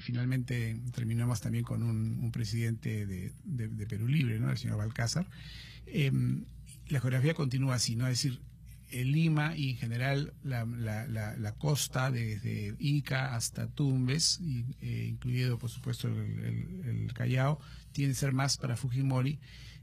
finalmente terminamos también con un presidente de Perú Libre, ¿no? El señor Balcázar. La geografía continúa así, ¿no? Es decir, Lima y en general la costa desde Ica hasta Tumbes, incluido por supuesto el Callao, tiene que ser más para Fujimori,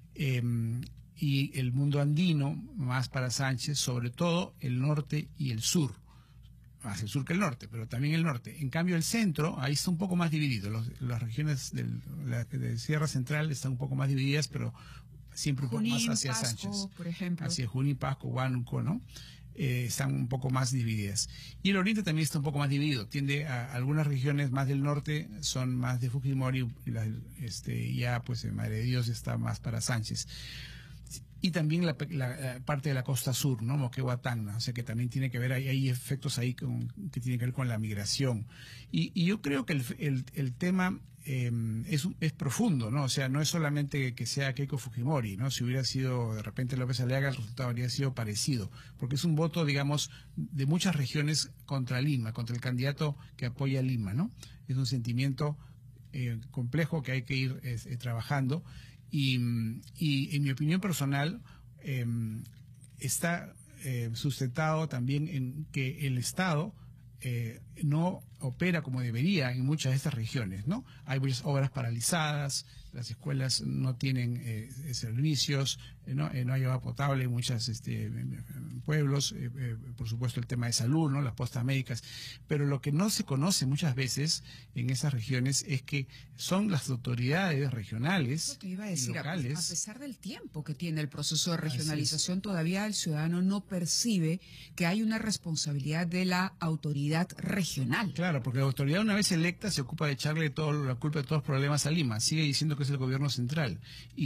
y el mundo andino más para Sánchez, sobre todo el norte y el sur, más el sur que el norte, pero también el norte. En cambio el centro, ahí está un poco más dividido, las regiones de Sierra Central están un poco más divididas, pero siempre un poco más hacia Pasco, Sánchez, por ejemplo. hacia Junín, Pasco, Huánuco, ¿no? Están un poco más divididas. Y el oriente también está un poco más dividido. Tiende a algunas regiones más del norte son más de Fujimori, y ya pues Madre de Dios está más para Sánchez. Y también la parte de la costa sur, ¿no? Moquegua, Tacna, o sea que también tiene que ver, hay efectos ahí que tienen que ver con la migración. Y yo creo que el tema es profundo, ¿no? O sea, no es solamente que sea Keiko Fujimori, ¿no? Si hubiera sido de repente López Aliaga, el resultado habría sido parecido, porque es un voto, digamos, de muchas regiones contra Lima, contra el candidato que apoya a Lima, ¿no? Es un sentimiento complejo que hay que ir trabajando. Y en mi opinión personal está sustentado también en que el Estado no opera como debería en muchas de estas regiones, ¿no? Hay muchas obras paralizadas, las escuelas no tienen servicios, no hay agua potable en muchos pueblos, por supuesto el tema de salud, ¿no? Las postas médicas, pero lo que no se conoce muchas veces en esas regiones es que son las autoridades regionales. Eso te iba a decir, locales. A pesar del tiempo que tiene el proceso de regionalización, todavía el ciudadano no percibe que hay una responsabilidad de la autoridad regional. Claro, porque la autoridad una vez electa se ocupa de echarle la culpa de todos los problemas a Lima, sigue diciendo que es el gobierno central,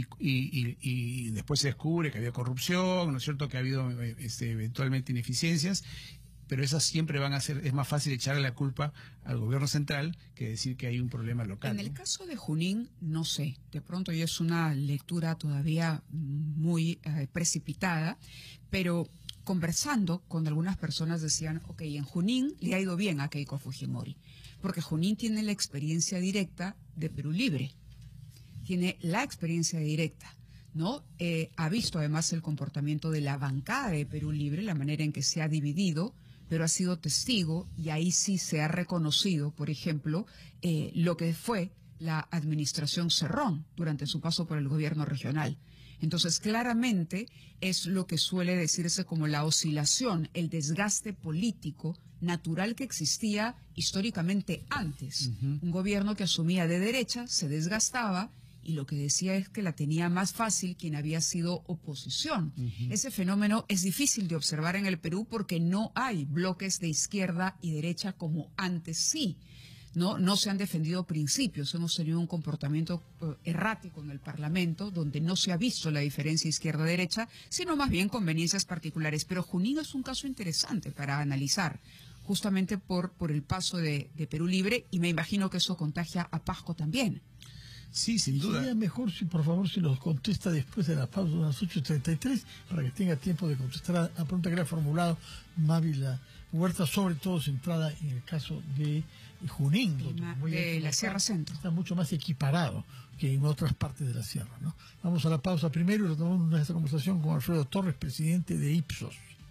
y después se descubre que había corrupción, ¿no es cierto?, que ha habido eventualmente ineficiencias, pero esas siempre van a ser, es más fácil echarle la culpa al gobierno central que decir que hay un problema local. En el caso de Junín, no sé, de pronto ya es una lectura todavía muy precipitada, pero conversando con algunas personas decían, ok, en Junín le ha ido bien a Keiko Fujimori, porque Junín tiene la experiencia directa de Perú Libre, tiene la experiencia directa, ¿no? Ha visto además el comportamiento de la bancada de Perú Libre, la manera en que se ha dividido, pero ha sido testigo y ahí sí se ha reconocido, por ejemplo, lo que fue la administración Cerrón durante su paso por el gobierno regional. Entonces, claramente es lo que suele decirse como la oscilación, el desgaste político natural que existía históricamente antes. Un gobierno que asumía de derecha se desgastaba y lo que decía es que la tenía más fácil quien había sido oposición. Ese fenómeno es difícil de observar en el Perú porque no hay bloques de izquierda y derecha como antes sí. No se han defendido principios, hemos tenido un comportamiento errático en el Parlamento, donde no se ha visto la diferencia izquierda-derecha, sino más bien conveniencias particulares. Pero Junín es un caso interesante para analizar, justamente por el paso de Perú Libre, y me imagino que eso contagia a Pasco también. Sí, sin duda. Sería mejor, por favor, si nos contesta después de la pausa, unas 8:33, para que tenga tiempo de contestar a la pregunta que le ha formulado Mávila Huerta, sobre todo centrada en el caso de Junín, de la Sierra Centro. Está mucho más equiparado que en otras partes de la Sierra, ¿no? Vamos a la pausa primero y retomamos nuestra conversación con Alfredo Torres, presidente de Ipsos.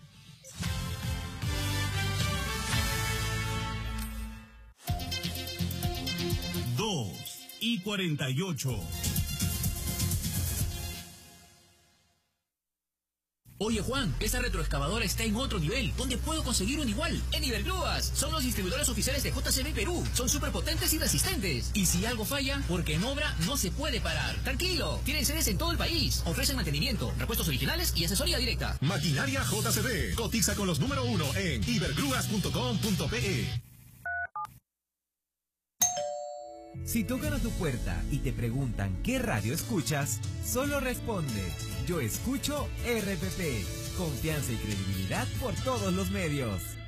2:48. Oye Juan, esa retroexcavadora está en otro nivel. ¿Dónde puedo conseguir un igual? En Ibergrúas. Son los distribuidores oficiales de JCB Perú. Son súper potentes y resistentes. Y si algo falla, porque en obra no se puede parar. Tranquilo, tienen sedes en todo el país. Ofrecen mantenimiento, repuestos originales y asesoría directa. Maquinaria JCB. Cotiza con los número 1 en ibergrúas.com.pe. Si tocan a tu puerta y te preguntan qué radio escuchas, solo responde: yo escucho RPP. Confianza y credibilidad por todos los medios.